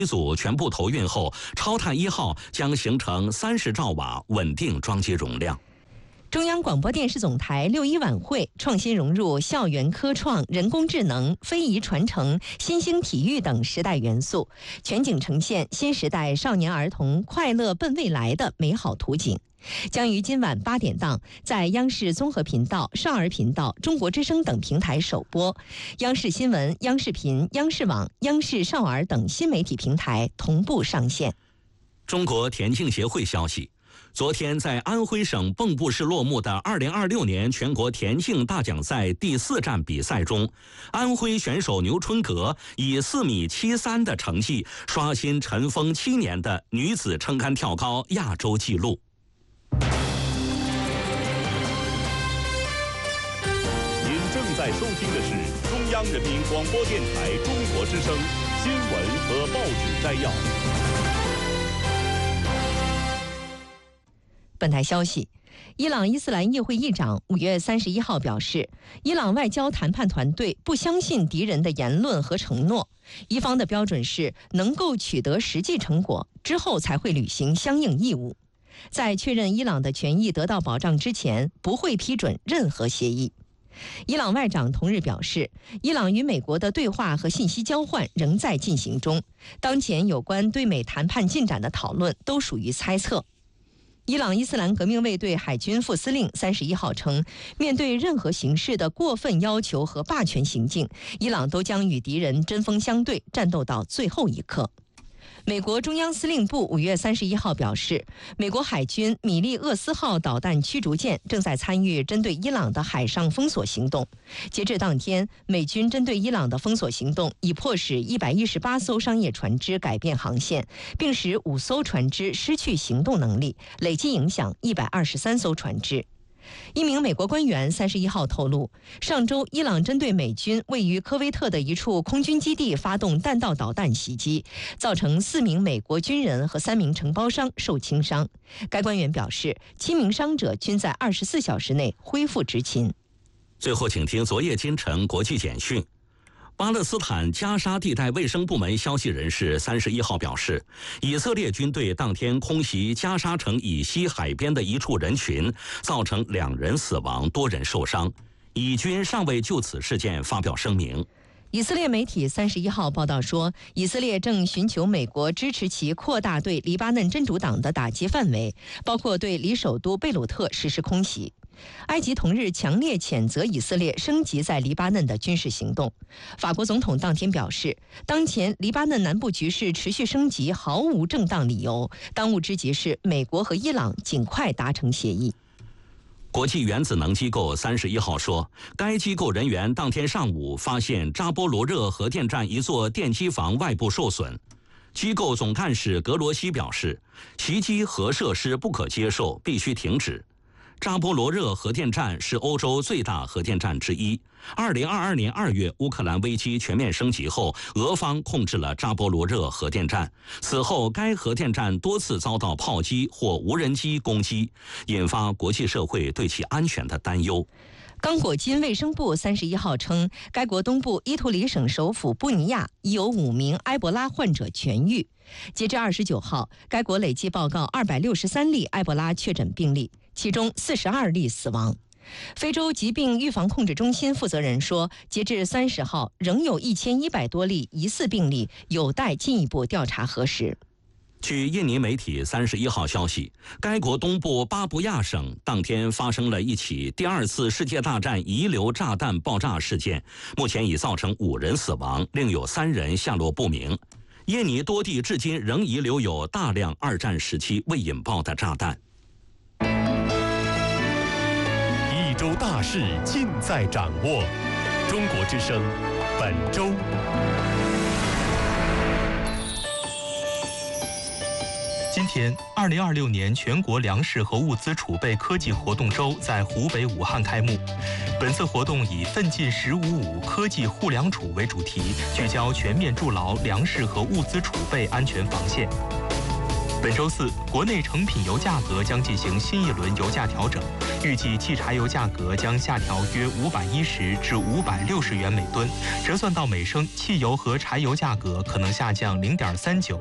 组全部投运后，超碳1号将形成30兆瓦稳定装机容量。 中央广播电视总台6·1晚会创新融入校园科创、人工智能、非遗传承、新兴体育等时代元素，全景呈现新时代少年儿童快乐奔未来的美好图景。将于今晚8点档在央视综合频道、少儿频道、中国之声等平台首播，央视新闻、央视频、央视网、央视少儿等新媒体平台同步上线。 中国田径协会消息，昨天在安徽省蚌埠市落幕的2026年全国田径大奖赛第4站比赛中，安徽选手牛春格以4.73米的成绩刷新尘封7年的女子撑杆跳高亚洲纪录。 您正在收听的是中央人民广播电台中国之声新闻和报纸摘要。 本台消息，伊朗伊斯兰议会议长5月31号表示，伊朗外交谈判团队不相信敌人的言论和承诺，伊方的标准是能够取得实际成果之后才会履行相应义务。在确认伊朗的权益得到保障之前，不会批准任何协议。伊朗外长同日表示，伊朗与美国的对话和信息交换仍在进行中，当前有关对美谈判进展的讨论都属于猜测。伊朗伊斯兰革命卫队海军副司令31号称，面对任何形式的过分要求和霸权行径，伊朗都将与敌人针锋相对，战斗到最后一刻。美国中央司令部5月31号表示，美国海军米利厄斯号导弹驱逐舰正在参与针对伊朗的海上封锁行动。截至当天，美军针对伊朗的封锁行动已迫使118艘商业船只改变航线，并使5艘船只失去行动能力，累计影响123艘船只。一名美国官员31号透露，上周伊朗针对美军位于科威特的一处空军基地发动弹道导弹袭击，造成4名美国军人和3名承包商受轻伤。该官员表示，7名伤者均在24小时内恢复执勤。 最后，请听昨夜今晨国际简讯。巴勒斯坦加沙地带卫生部门消息人士31号表示，以色列军队当天空袭加沙城以西海边的一处人群，造成2人死亡，多人受伤。以军尚未就此事件发表声明。 以色列媒体31号报道说，以色列正寻求美国支持其扩大对黎巴嫩真主党的打击范围，包括对离首都贝鲁特实施空袭。埃及同日强烈谴责以色列升级在黎巴嫩的军事行动。法国总统当天表示，当前黎巴嫩南部局势持续升级毫无正当理由，当务之急是美国和伊朗尽快达成协议。 国际原子能机构31号说，该机构人员当天上午发现扎波罗热核电站一座电机房外部受损。机构总干事格罗西表示，袭击核设施不可接受，必须停止。扎波罗热核电站是欧洲最大核电站之一。2022年2月，乌克兰危机全面升级后，俄方控制了扎波罗热核电站。此后，该核电站多次遭到炮击或无人机攻击，引发国际社会对其安全的担忧。 刚果金卫生部31号称，该国东部伊图里省首府布尼亚已有5名埃博拉患者痊愈。截至29号，该国累计报告263例埃博拉确诊病例，其中42例死亡。非洲疾病预防控制中心负责人说，截至30号，仍有1100多例疑似病例有待进一步调查核实。 据印尼媒体31号消息，该国东部巴布亚省当天发生了一起第2次世界大战遗留炸弹爆炸事件，目前已造成5人死亡，另有3人下落不明。印尼多地至今仍遗留有大量2战时期未引爆的炸弹。 一周大事尽在掌握，中国之声本周。 今天，2026年全国粮食和物资储备科技活动周在湖北武汉开幕。本次活动以“奋进1055”科技护粮储为主题，聚焦全面筑牢粮食和物资储备安全防线。 本周四，国内成品油价格将进行新一轮油价调整，预计汽柴油价格将下调约510至560元每吨，折算到每升，汽油和柴油价格可能下降0.39